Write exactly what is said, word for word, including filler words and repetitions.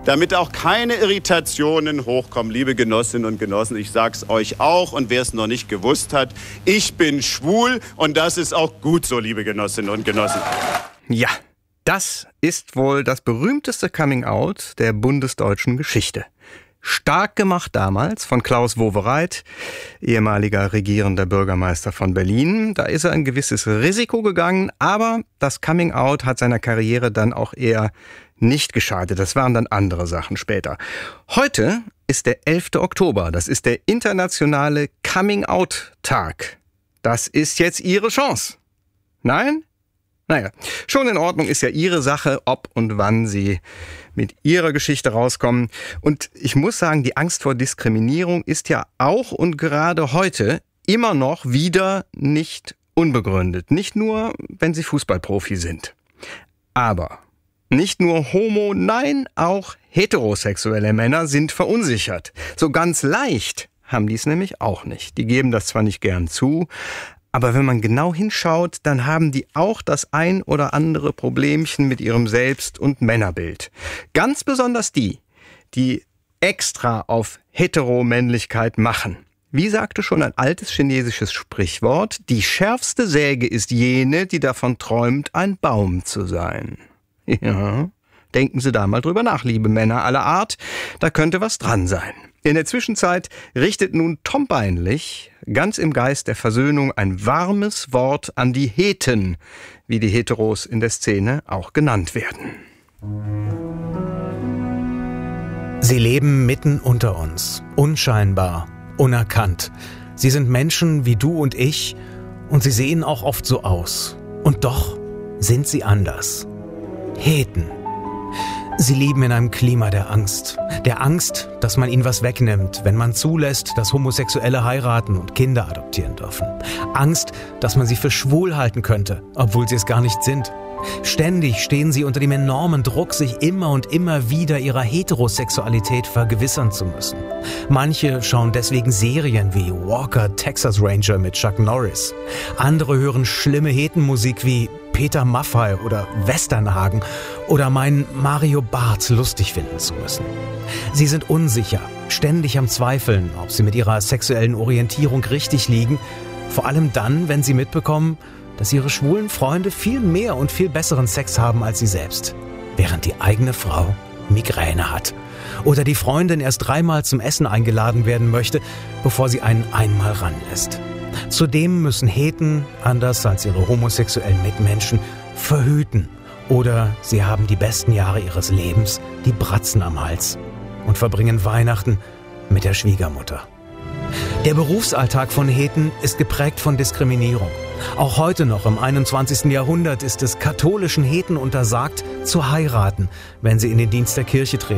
damit auch keine Irritationen hochkommen. Liebe Genossinnen und Genossen, ich sag's euch auch und wer es noch nicht gewusst hat, ich bin schwul und das ist auch gut so, liebe Genossinnen und Genossen. Ja, das ist wohl das berühmteste Coming-out der bundesdeutschen Geschichte. Stark gemacht damals von Klaus Wowereit, ehemaliger regierender Bürgermeister von Berlin. Da ist er ein gewisses Risiko gegangen, aber das Coming-out hat seiner Karriere dann auch eher nicht geschadet. Das waren dann andere Sachen später. Heute ist der elfte Oktober. Das ist der internationale Coming-out-Tag. Das ist jetzt Ihre Chance. Nein? Naja, schon in Ordnung, ist ja Ihre Sache, ob und wann Sie mit Ihrer Geschichte rauskommen. Und ich muss sagen, die Angst vor Diskriminierung ist ja auch und gerade heute immer noch wieder nicht unbegründet. Nicht nur, wenn Sie Fußballprofi sind. Aber nicht nur homo, nein, auch heterosexuelle Männer sind verunsichert. So ganz leicht haben die es nämlich auch nicht. Die geben das zwar nicht gern zu, aber wenn man genau hinschaut, dann haben die auch das ein oder andere Problemchen mit ihrem Selbst- und Männerbild. Ganz besonders die, die extra auf Heteromännlichkeit machen. Wie sagte schon ein altes chinesisches Sprichwort, die schärfste Säge ist jene, die davon träumt, ein Baum zu sein. Ja, denken Sie da mal drüber nach, liebe Männer aller Art, da könnte was dran sein. In der Zwischenzeit richtet nun Tom Beinlich ganz im Geist der Versöhnung ein warmes Wort an die Heten, wie die Heteros in der Szene auch genannt werden. Sie leben mitten unter uns, unscheinbar, unerkannt. Sie sind Menschen wie du und ich und sie sehen auch oft so aus. Und doch sind sie anders. Heten. Sie leben in einem Klima der Angst. Der Angst, dass man ihnen was wegnimmt, wenn man zulässt, dass Homosexuelle heiraten und Kinder adoptieren dürfen. Angst, dass man sie für schwul halten könnte, obwohl sie es gar nicht sind. Ständig stehen sie unter dem enormen Druck, sich immer und immer wieder ihrer Heterosexualität vergewissern zu müssen. Manche schauen deswegen Serien wie Walker, Texas Ranger mit Chuck Norris. Andere hören schlimme Hetenmusik wie Peter Maffay oder Westernhagen oder meinen Mario Barth lustig finden zu müssen. Sie sind unsicher, ständig am Zweifeln, ob sie mit ihrer sexuellen Orientierung richtig liegen, vor allem dann, wenn sie mitbekommen, dass ihre schwulen Freunde viel mehr und viel besseren Sex haben als sie selbst, während die eigene Frau Migräne hat. Oder die Freundin erst dreimal zum Essen eingeladen werden möchte, bevor sie einen einmal ranlässt. Zudem müssen Heten, anders als ihre homosexuellen Mitmenschen, verhüten. Oder sie haben die besten Jahre ihres Lebens, die Bratzen am Hals und verbringen Weihnachten mit der Schwiegermutter. Der Berufsalltag von Heten ist geprägt von Diskriminierung. Auch heute noch im einundzwanzigsten Jahrhundert ist es katholischen Heten untersagt, zu heiraten, wenn sie in den Dienst der Kirche treten